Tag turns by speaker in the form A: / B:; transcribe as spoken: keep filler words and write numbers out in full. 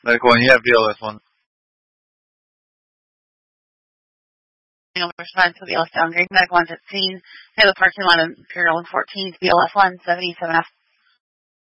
A: Medical one, yeah, B L S one.
B: Response to B L S downgrade. Medical one's at scene. Near the parking lot of Imperial and fourteenth, B L S one, seventy-seven F.